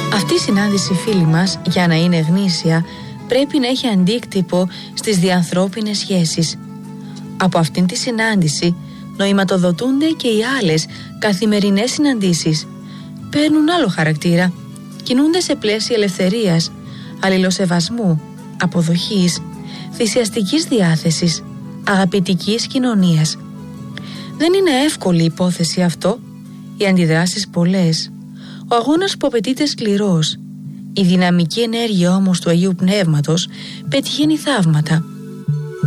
Αυτή η συνάντηση, φίλοι μας, για να είναι γνήσια, πρέπει να έχει αντίκτυπο στις διανθρώπινες σχέσεις. Από αυτήν τη συνάντηση νοηματοδοτούνται και οι άλλες καθημερινές συναντήσεις. Παίρνουν άλλο χαρακτήρα, κινούνται σε πλαίσια ελευθερίας, αλληλοσεβασμού, αποδοχής, θυσιαστικής διάθεσης, αγαπητικής κοινωνίας. Δεν είναι εύκολη υπόθεση αυτό, οι αντιδράσεις πολλές, ο αγώνας που απαιτείται σκληρός. Η δυναμική ενέργεια όμως του Αγίου Πνεύματος πετυχαίνει θαύματα.